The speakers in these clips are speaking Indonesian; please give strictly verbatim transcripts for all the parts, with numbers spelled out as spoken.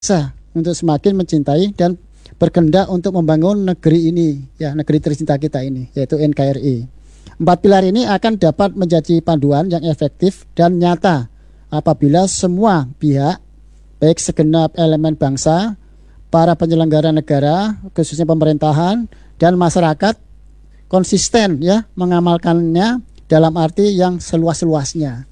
Sa untuk semakin mencintai dan berkehendak untuk membangun negeri ini, ya, negeri tercinta kita ini, yaitu N K R I. Empat pilar ini akan dapat menjadi panduan yang efektif dan nyata apabila semua pihak, baik segenap elemen bangsa, para penyelenggara negara, khususnya pemerintahan dan masyarakat, konsisten ya mengamalkannya dalam arti yang seluas-luasnya.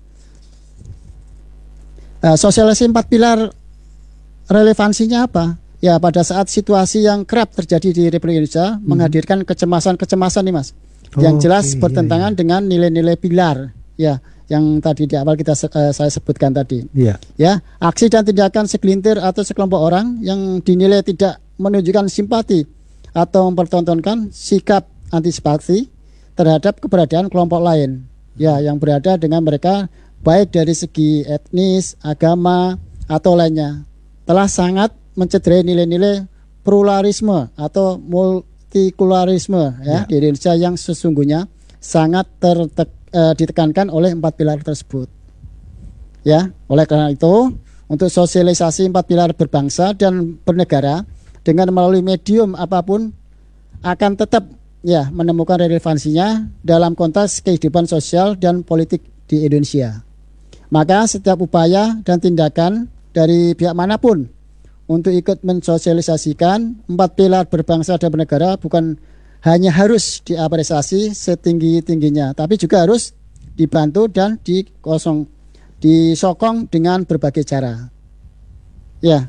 Nah, sosialisasi empat pilar relevansinya apa? Ya, pada saat situasi yang kerap terjadi di Republik Indonesia hmm. menghadirkan kecemasan-kecemasan nih Mas, oh, yang jelas okay, bertentangan iya, iya. dengan nilai-nilai pilar, ya, yang tadi di awal kita uh, saya sebutkan tadi. Iya. Ya, aksi dan tindakan segelintir atau sekelompok orang yang dinilai tidak menunjukkan simpati atau mempertontonkan sikap antisipasi terhadap keberadaan kelompok lain, ya, yang berada dengan mereka baik dari segi etnis, agama atau lainnya, telah sangat mencederai nilai-nilai pluralisme atau multikularisme ya, ya. di Indonesia yang sesungguhnya sangat tertek, eh, ditekankan oleh empat pilar tersebut. Ya, oleh karena itu, untuk sosialisasi empat pilar berbangsa dan bernegara dengan melalui medium apapun akan tetap ya menemukan relevansinya dalam konteks kehidupan sosial dan politik di Indonesia. Maka setiap upaya dan tindakan dari pihak manapun untuk ikut mensosialisasikan empat pilar berbangsa dan bernegara bukan hanya harus diapresiasi setinggi-tingginya, tapi juga harus dibantu dan dikosong, disokong dengan berbagai cara. Ya,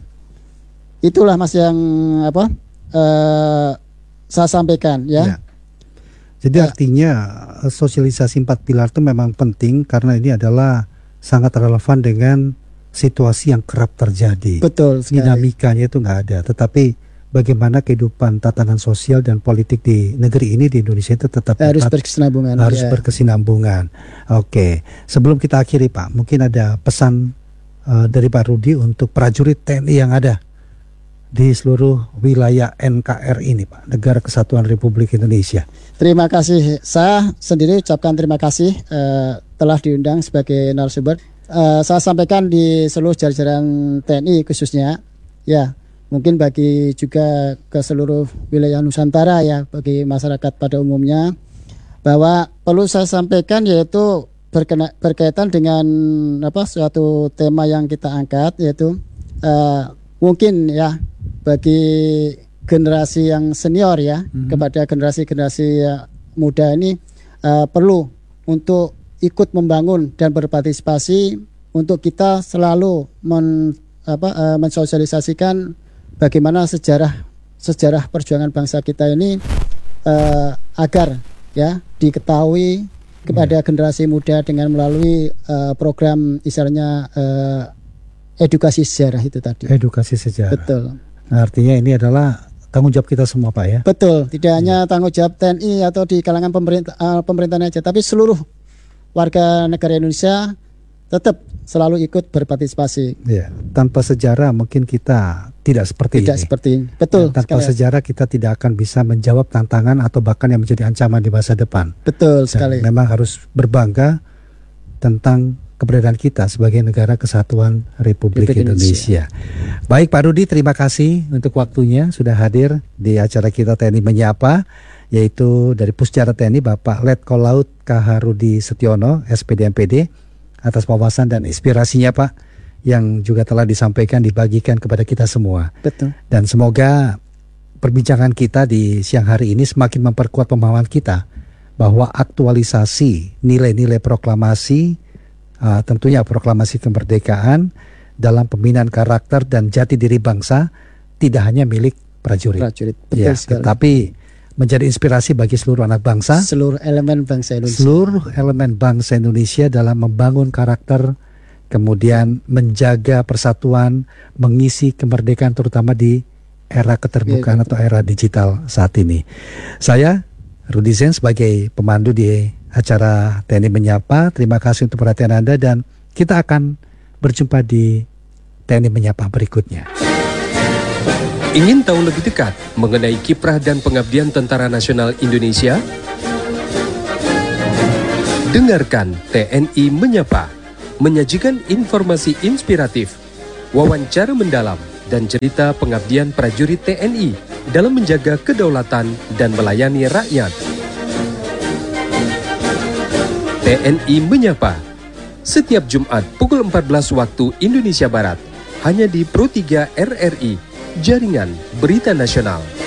itulah Mas yang apa eh, saya sampaikan ya. ya. Jadi ya. Artinya sosialisasi empat pilar itu memang penting karena ini adalah sangat relevan dengan situasi yang kerap terjadi. Betul sekali. Dinamikanya itu nggak ada, tetapi bagaimana kehidupan tatanan sosial dan politik di negeri ini, di Indonesia itu tetap harus tetap, berkesinambungan. Harus ya. berkesinambungan. Oke, sebelum kita akhiri Pak, mungkin ada pesan uh, dari Pak Rudi untuk prajurit T N I yang ada di seluruh wilayah N K R I ini Pak, Negara Kesatuan Republik Indonesia. Terima kasih. Saya sendiri ucapkan terima kasih uh, telah diundang sebagai narasumber. Uh, saya sampaikan di seluruh jajaran T N I khususnya, ya mungkin bagi juga ke seluruh wilayah Nusantara ya, bagi masyarakat pada umumnya, bahwa perlu saya sampaikan yaitu berkena, berkaitan dengan apa suatu tema yang kita angkat, yaitu uh, mungkin ya bagi generasi yang senior ya, mm-hmm. kepada generasi-generasi muda ini uh, perlu untuk ikut membangun dan berpartisipasi untuk kita selalu men, apa, uh, mensosialisasikan bagaimana sejarah sejarah perjuangan bangsa kita ini uh, agar ya diketahui kepada yeah. generasi muda dengan melalui uh, program istilahnya uh, edukasi sejarah itu tadi. Edukasi sejarah. Betul. Nah, artinya ini adalah tanggung jawab kita semua Pak ya. Betul. Tidak hanya tanggung jawab T N I atau di kalangan pemerintah uh, pemerintahan aja, tapi seluruh warga negara Indonesia tetap selalu ikut berpartisipasi. Ya, tanpa sejarah mungkin kita tidak seperti tidak ini. seperti ini. Betul. Ya, tanpa sekali. Sejarah kita tidak akan bisa menjawab tantangan atau bahkan yang menjadi ancaman di masa depan. Betul Dan sekali. Memang harus berbangga tentang keberadaan kita sebagai Negara Kesatuan Republik, Republik Indonesia. Indonesia. Baik Pak Rudi, terima kasih untuk waktunya sudah hadir di acara kita T N I Menyapa, yaitu dari Pusjara T N I Bapak Letkol Laut K H Rudi Setiono, S P D M P D, atas wawasan dan inspirasinya Pak, yang juga telah disampaikan, dibagikan kepada kita semua. Betul. Dan semoga perbincangan kita di siang hari ini semakin memperkuat pemahaman kita bahwa aktualisasi nilai-nilai proklamasi, uh, tentunya proklamasi kemerdekaan dalam pembinaan karakter dan jati diri bangsa tidak hanya milik prajurit, prajurit. Betul ya, sekali. tetapi menjadi inspirasi bagi seluruh anak bangsa, seluruh elemen bangsa Indonesia, seluruh elemen bangsa Indonesia dalam membangun karakter, kemudian menjaga persatuan, mengisi kemerdekaan terutama di era keterbukaan ya, atau era digital saat ini. Saya Rudi Zen sebagai pemandu di acara T N I Menyapa, terima kasih untuk perhatian Anda dan kita akan berjumpa di T N I Menyapa berikutnya. Ingin tahu lebih dekat mengenai kiprah dan pengabdian Tentara Nasional Indonesia? Dengarkan T N I Menyapa, menyajikan informasi inspiratif, wawancara mendalam, dan cerita pengabdian prajurit T N I dalam menjaga kedaulatan dan melayani rakyat. T N I Menyapa, setiap Jumat pukul empat belas waktu Indonesia Barat, hanya di Pro tiga R R I, Jaringan Berita Nasional.